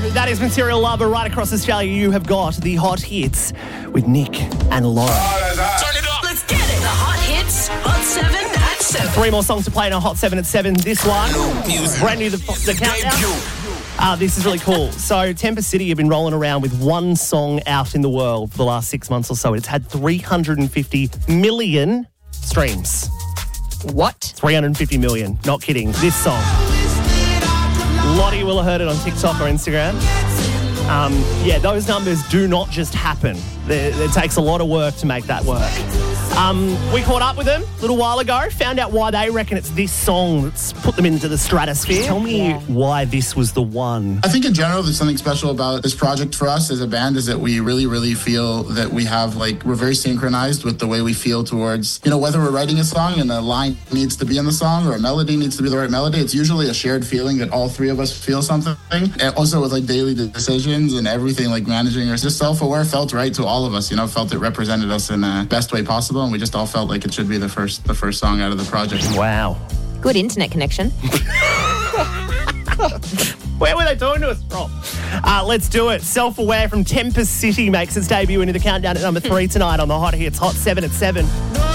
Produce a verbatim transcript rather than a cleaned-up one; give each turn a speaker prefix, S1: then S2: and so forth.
S1: That is Material Lover. Right across Australia, you have got the hot hits with Nick and Laura.
S2: Turn it up. Let's get it. The hot hits, hot seven at seven.
S1: Three more songs to play in our hot seven at seven. This one, brand new, the, the countdown. Uh, this is really cool. So Tempest City have been rolling around with one song out in the world for the last six months or so. It's had three hundred fifty million streams.
S3: What?
S1: three hundred fifty million. Not kidding. This song. Lottie will have heard it on TikTok or Instagram. Um, yeah, those numbers do not just happen. There, it takes a lot of work to make that work. Um, we caught up with them a little while ago, found out why they reckon it's this song that's put them into the stratosphere. Tell me yeah. why this was the one.
S4: I think in general there's something special about this project for us as a band is that we really, really feel that we have, like, we're very synchronized with the way we feel towards, you know, whether we're writing a song and a line needs to be in the song or a melody needs to be the right melody. It's usually a shared feeling that all three of us feel something. And also with, like, daily decisions and everything, like managing or just self-aware felt right to all of us, you know, felt it represented us in the best way possible. And we just all felt like it should be the first the first song out of the project.
S1: Wow.
S3: Good internet connection.
S1: Where were they talking to us from? Uh, let's do it. Self-Aware from Tempest City makes its debut into the countdown at number three tonight on the Hot Hits Hot seven at seven.